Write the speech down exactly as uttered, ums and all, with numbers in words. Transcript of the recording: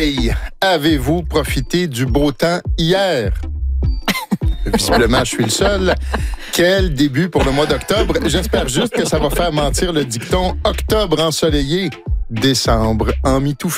Hey, avez-vous profité du beau temps hier? Visiblement, je suis le seul. Quel début pour le mois d'octobre. J'espère juste que ça va faire mentir le dicton « Octobre ensoleillé, décembre emmitouflé ».